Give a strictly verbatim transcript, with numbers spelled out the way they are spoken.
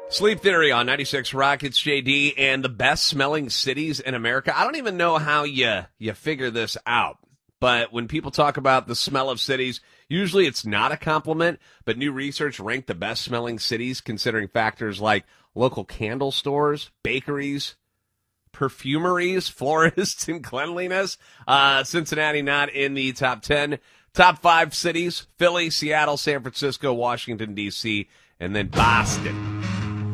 Sleep Theory on ninety-six Rockets, J D, and the best smelling cities in America. I don't even know how you you figure this out, but when people talk about the smell of cities, usually it's not a compliment, but new research ranked the best smelling cities considering factors like local candle stores, bakeries, perfumeries, florists, and cleanliness. Uh, Cincinnati not in the top ten. Top five cities, Philly, Seattle, San Francisco, Washington, D C, and then Boston.